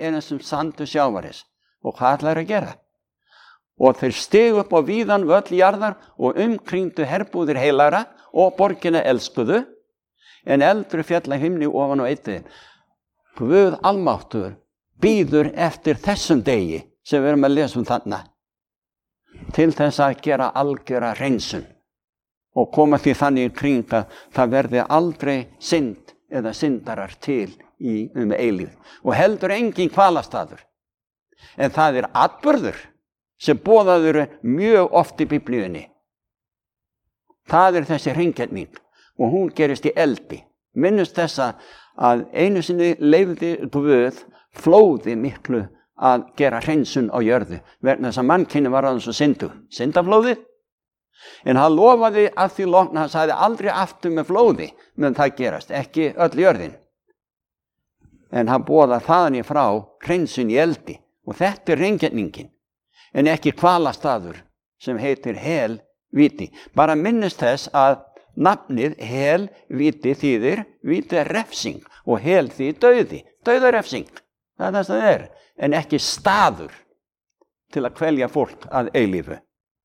eins og sandur sjávarins. Og hvað ætlar að gera? Og þeir stigu upp á víðan völl jarðar og umkringdu herbúðir heilagra og borgina elskuðu, en eldur féll af himni ofan á einnig. Guð almáttugur bíður eftir þessum degi sem við erum að lesa þarna, til þess að gera algjöra hreinsun og koma því þannig í kring að það verði aldrei synd eða syndarar til eilífð og heldur engin hvalastaður. En það er atburður sem boðaður mjög oft í Biblíunni. Það er þessi hreingerning og hún gerist í eldi. Minnust þessa að einu sinni leyfði Guð flóði miklu að gera hreinsun á jörðu vegna þess að mannkyni var aðeins og syndaflóðið. En hann lofaði að því lokna, hann sagði aldrei aftur með flóði, menn það gerast, ekki öll jörðin. En hann boðar þaðan í frá hreinsun í eldi og þetta er hreingerning. En ekki hvalastaður sem heitir helvíti. Bara minnist þess að nafnið helvíti þýðir, víti er refsing og hel þýðir dauði, dauðarefsing. Það er það sem það er, en ekki staður til að kvelja fólk að eilífu.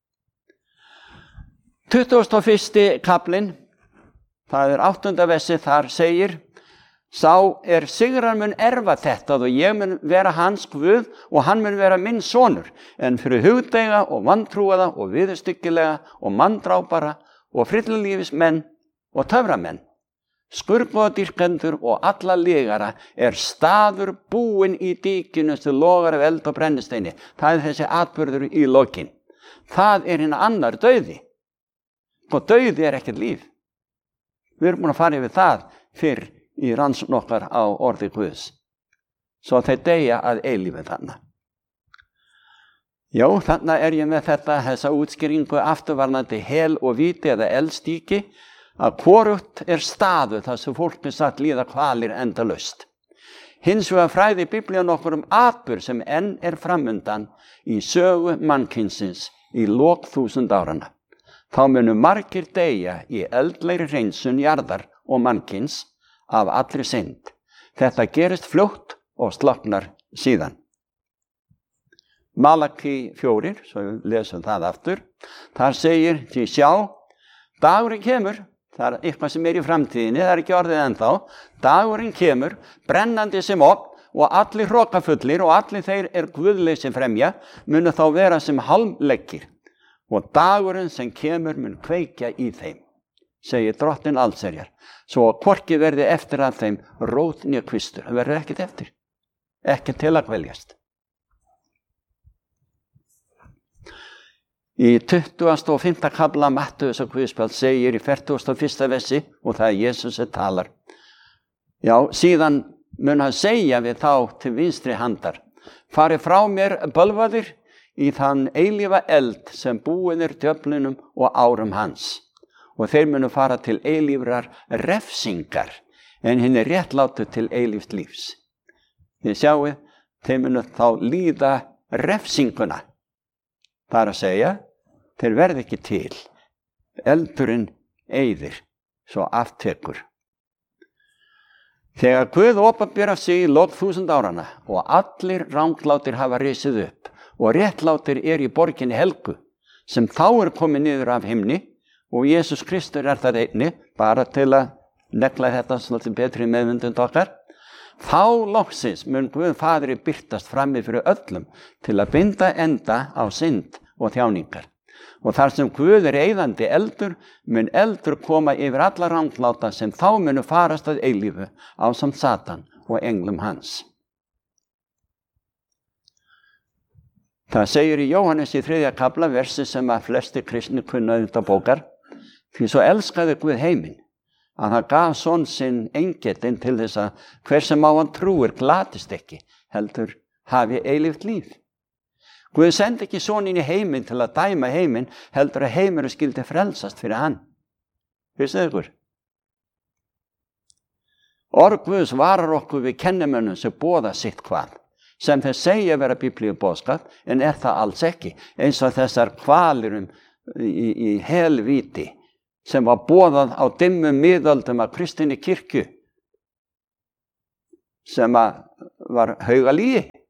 21. kaplinn, það er 8. versi, þar segir: Sá er sigrar mun erfa þetta og ég mun vera hans Guð og hann mun vera minn sonur, en fyrir hugdeiga og vantrúaða og viðurstyggilega og manndrápara og frillulífis menn og töframenn, skurðbóðadýrkendur og alla lygara er staður búinn í dýkinu sem logar af eld og brennisteini. Það er þessi atburður í lokin. Það er hinn annar dauði. Og dauði er ekkert líf. Við erum búin að fara yfir það fyrr í rannsókn okkar á orði Guðs. Svo þeir deyja að eilífi þarna. Já, þarna er ég með þessa útskýringu afturvarnandi hel og víti eða eldstíki, að hvorugt er staðu þar sem fólk er satt líða kvalir endalaust. Hins vegar fræði Biblían okkur atburð sem enn er framundan í sögu mannkynsins í lok 1000 áranna. Þá munu margir deyja í eldlegri hreinsun jarðar og mannkyns af allri synd. Þetta gerist fljótt og slokknar síðan. Malaki 4, svo við lesum það aftur, þar segir: Því sjá, dagurinn kemur, það er eitthvað sem er í framtíðinni, það er ekki orðið ennþá, dagurinn kemur, brennandi sem opn og allir hrokafullir og allir þeir er guðleysi fremja, munu þá vera sem hálmleggir og dagurinn sem kemur mun kveikja í þeim, segir Drottinn allsherjar, svo hvorki verði eftir að þeim rót né kvistur. Það verður ekkert eftir, ekki til að kveljast. Í 25. kafla Mattheusar Guðspjall segir í 41. versi, og það er Jesus sem talar: Já, síðan mun hann segja við þá til vinstri handar: Farið frá mér, bölvaðir, í þann eilífa eld sem búin er djöflunum og árum hans. Og þeir munu fara til eilífrar refsingar, en hinn er réttlátu til eilíft lífs. Þið sjáuð, þeir munu þá líða refsinguna. Það er að segja, þeir verði ekki til. Eldurinn eyðir, svo aftekur. Þegar Guð opinberar sig í lok 1000 áranna og allir ranglátir hafa risið upp og réttlátir er í borginni helgu, sem þá er komið niður af himni, og Jesús Kristur er það einni, bara til að negla þetta svolítið betri meðvindund okkar, þá loksins mun Guð Faðri birtast frammi fyrir öllum til að binda enda á synd og þjáningar. Og þar sem Guð er eyðandi eldur, mun eldur koma yfir alla rangláta sem þá munu farast að eilífu ásamt Satan og englum hans. Það segir í Jóhannes í 3. kafla, versi sem að flesti kristni kunna undan bókar: Því svo elskaði Guð heiminn, að hann gaf son sinn engetinn til þess að hver sem á hann trúir glatist ekki, heldur hafi eilíft líf. Guð sendi ekki soninn í heiminn til að dæma heiminn, heldur að heimurinn skyldi frelsast fyrir hann. Vissið ykkur? Orð Guðs varar okkur við kennimönnum sem boða sitt hvað, sem þeir segja vera biblíuboðskap, en er það alls ekki, eins og þessar hvalirum í helvíti sem var boðað á dimmum miðöldum af kristinni kirkju, sem var hauga lygi.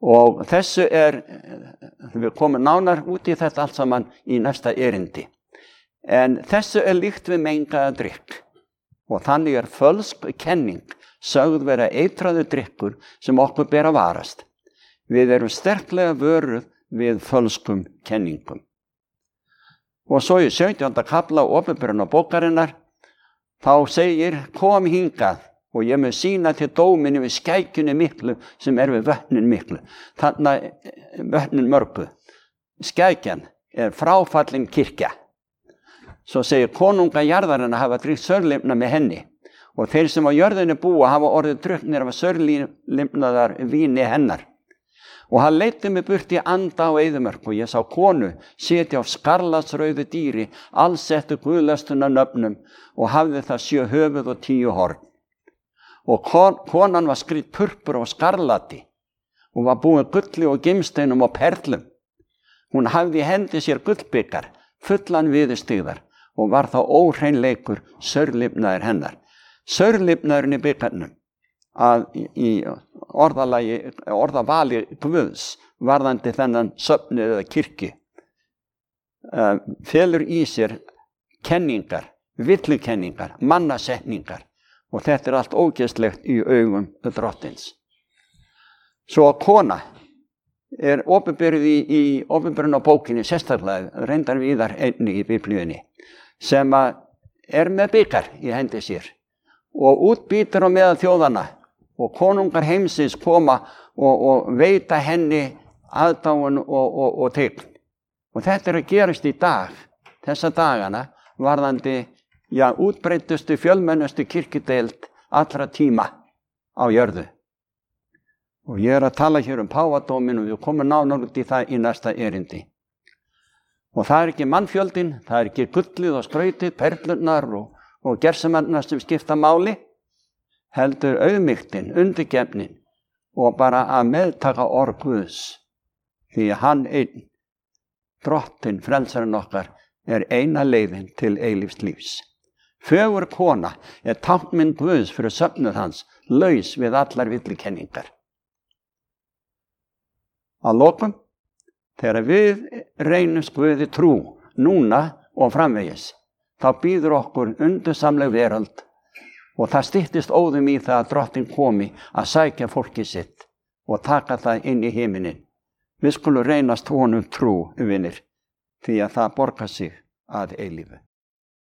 Og þessu við komum nánar út í þetta allt saman í næsta erindi. En þessu líkt við mengaða drykk og þannig fölsk kenning sögð vera eitraður drykkur sem okkur ber að varast. Við erum sterklega vöruð við fölskum kenningum. Og svo í 17. kafla Opinberunarbókarinnar þá segir: kom hingað og ég mun sýna til dóminu við skækjunni miklu sem við vötnin miklu. Þannig vötnin mörgu. Skækjan fráfallin kirkja. Svo segir: konunga jarðarinnar hafa drykkt sörlifna með henni og þeir sem á jörðinni búa hafa orðið drukknir af sörlifnaðar víni hennar. Og hann leiddi mig burt í anda á eyðimörk og ég sá konu sitja á skarlatsrauðu dýri, allsettu guðlastuna nöfnum og hafði það 7 höfuð og 10 horn. Og konan var skrýdd purpur og skarlati og var búin gulli og gimsteinum og perlum. Hún hafði í hendi sér gullbikar, fullan viðurstyggðar og var þá óhreinleikur sörlifnaður hennar. Sörlifnaðurinn í bikarnum að í orðavali Guðs varðandi þennan söfnu eða kirkju felur í sér kenningar, villukenningar, mannasetningar og þetta allt ógeðslegt í augum drottins. Svo kona opinberuð í opinberunarbókinni sérstaklega, reyndar víðar einnig í Biblíunni, sem með bikar í hendi sér og útbýtur á meðal þjóðanna og konungar heimsins koma og veita henni aðdáun og tign. Og þetta að gerast í dag, þessa dagana, varðandi útbreiddustu, fjölmennustu kirkjudeild allra tíma á jörðu. Og ég að tala hér páfadóminn og við komum nánar út í það í næsta erindi. Og það ekki mannfjöldin, það ekki gullið og skrautið, perlurnar og gersemannarnar sem skipta máli, heldur auðmýktin, undirgefnin og bara að meðtaka orð Guðs. Því að hann einn, drottinn, frelsarinn okkar, eina leiðin til eilífs lífs. Fögur kona táknmynd Guðs fyrir söfnuð hans, laus við allar villukenningar. Að lokum, þegar við reynumst Guði trú, núna og framvegis, þá býður okkur undursamleg veröld og það styttist óðum í það að drottinn komi að sækja fólkið sitt og taka það inn í himinin. Við skulum reynast honum trú, vinir, því að það borgar sig að eilífu.